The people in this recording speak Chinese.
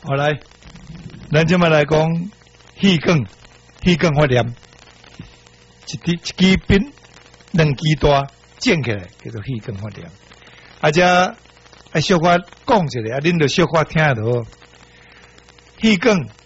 好来，咱今麦来讲气管发炎，一支柄两支大剪起来叫做气管发炎。啊，遮小可讲一下，啊，恁着小可听得到。气管